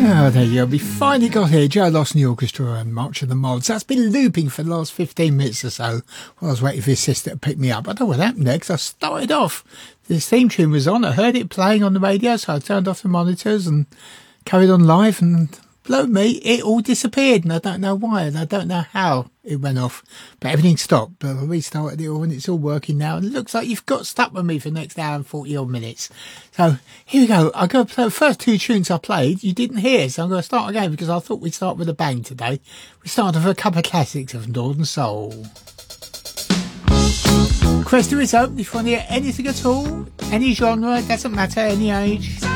Oh, there you go. We finally got here. Joe Loss and the Orchestra and March of the Mods. That's been looping for the last 15 minutes or so while I was waiting for his sister to pick me up. I don't know what happened there because I started off. This theme tune was on. I heard it playing on the radio, so I turned off the monitors and carried on live, and blow me, it all disappeared, and I don't know why, and I don't know how it went off, but everything stopped. But I restarted it all, and it's all working now, and it looks like you've got stuck with me for the next hour and 40 odd minutes. So here we go. I'm going to play the first two tunes I played you didn't hear, so I'm going to start again because I thought we'd start with a bang today. We started with a couple of classics of Northern Soul. Question is open if you want to hear anything at all, any genre, doesn't matter, any age.